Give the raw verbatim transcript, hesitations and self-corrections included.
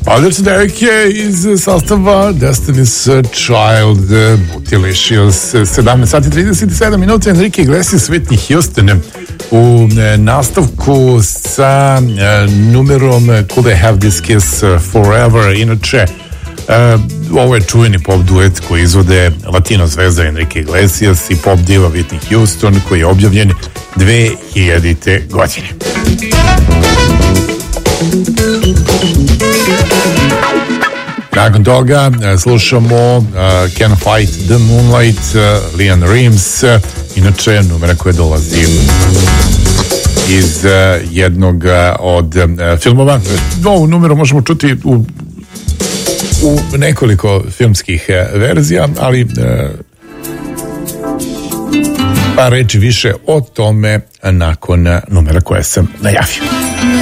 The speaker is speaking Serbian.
Others devojke iz sastava Destiny's Child, Bootylicious, sedamnaest sati trideset sedam minuta, Enrique Iglesias, Whitney Houston u nastavku sa numerom Could I Have This Kiss Forever. Inače, Uh, ovo je čuveni pop duet koji izvode latino zvezda Enrique Iglesias i pop diva Whitney Houston, koji je objavljen dve hiljadite. godine. Nakon toga slušamo uh, Can't Fight the Moonlight, uh, Leon Rimes, uh, inače numera koja dolazi iz uh, jednog uh, od uh, filmova. Ovu numeru možemo čuti u u nekoliko filmskih verzija, ali e, par reći više o tome nakon numera koje sam najavio.